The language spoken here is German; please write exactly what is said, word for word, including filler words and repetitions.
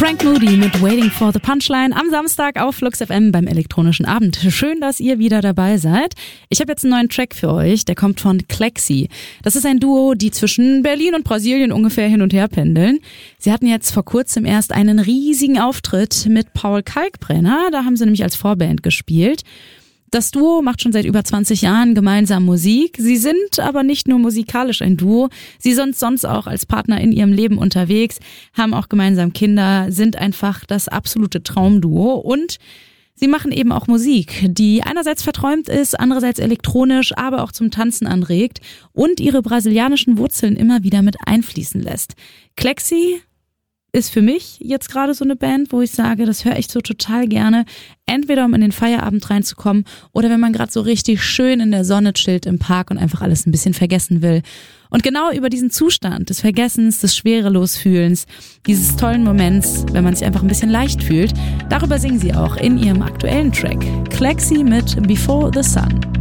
Frank Moody mit Waiting for the Punchline am Samstag auf Flux F M beim elektronischen Abend. Schön, dass ihr wieder dabei seid. Ich habe jetzt einen neuen Track für euch, der kommt von Clexi. Das ist ein Duo, die zwischen Berlin und Brasilien ungefähr hin und her pendeln. Sie hatten jetzt vor kurzem erst einen riesigen Auftritt mit Paul Kalkbrenner, da haben sie nämlich als Vorband gespielt. Das Duo macht schon seit über zwanzig Jahren gemeinsam Musik. Sie sind aber nicht nur musikalisch ein Duo, sie sind sonst auch als Partner in ihrem Leben unterwegs, haben auch gemeinsam Kinder, sind einfach das absolute Traumduo und sie machen eben auch Musik, die einerseits verträumt ist, andererseits elektronisch, aber auch zum Tanzen anregt und ihre brasilianischen Wurzeln immer wieder mit einfließen lässt. Clexi ist für mich jetzt gerade so eine Band, wo ich sage, das höre ich so total gerne, entweder um in den Feierabend reinzukommen oder wenn man gerade so richtig schön in der Sonne chillt im Park und einfach alles ein bisschen vergessen will. Und genau über diesen Zustand des Vergessens, des Schwerelosfühlens, dieses tollen Moments, wenn man sich einfach ein bisschen leicht fühlt, darüber singen sie auch in ihrem aktuellen Track. Clexi mit Before the Sun.